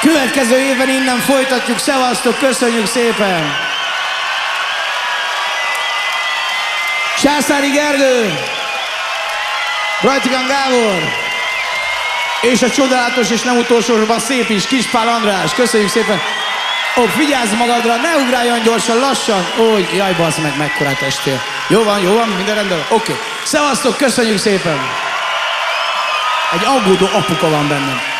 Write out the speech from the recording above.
Következő évben innen folytatjuk. Szevasztok, köszönjük szépen! Császári Gergő, Rajtikán Gábor, és a csodálatos és nem utolsósorban szép is, Kispál András. Köszönjük szépen! Ó, vigyázz magadra, ne ugráljon gyorsan, lassan! Ó, jaj, bassz meg, mekkorát estél. Jó van, minden rendben? Oké. Szevasztok, köszönjük szépen! Egy aggódó apuka van bennem.